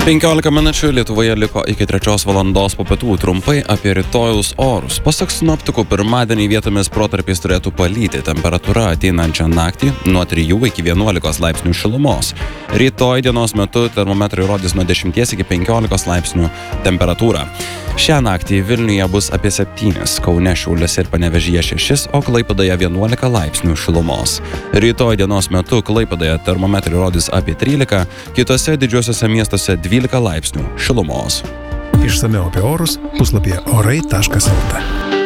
15 minučių Lietuvoje liko iki 3 valandos po pietų. Trumpai apie rytojaus orus. Pasak sinoptikų, pirmadienį vietomis protarpiais turėtų palyti. Temperatūra ateinančią naktį nuo 3 iki 11 laipsnių šilumos. Rytoj dienos metu termometrai rodys nuo 10 iki 15 laipsnių temperatūrą. Šią naktį Vilniuje bus apie 7, Kaune, Šiauliuose ir Panevėžyje 6, o Klaipėdoje 11 laipsnių šilumos. Rytoj dienos metu Klaipėdoje termometrai rodys apie 13, kitose didžiuosiuose miestuose 12 laipsnių šilumos. Išsamiau apie orus puslapyje orai.lt.